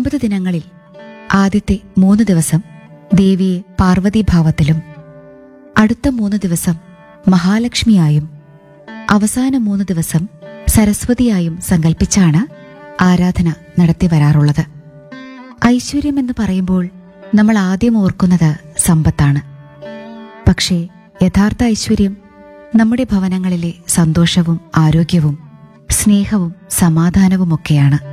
9 ദിനങ്ങളിൽ ആദ്യത്തെ 3 ദിവസം ദേവിയെ പാർവതീഭാവത്തിലും അടുത്ത 3 ദിവസം മഹാലക്ഷ്മിയായും അവസാന 3 ദിവസം സരസ്വതിയായും സങ്കല്പിച്ചാണ് ആരാധന നടത്തിവരാറുള്ളത്. ഐശ്വര്യമെന്ന് പറയുമ്പോൾ നമ്മൾ ആദ്യം ഓർക്കുന്നത് സമ്പത്താണ്. പക്ഷേ യഥാർത്ഥ ഐശ്വര്യം നമ്മുടെ ഭവനങ്ങളിലെ സന്തോഷവും ആരോഗ്യവും സ്നേഹവും സമാധാനവുമൊക്കെയാണ്.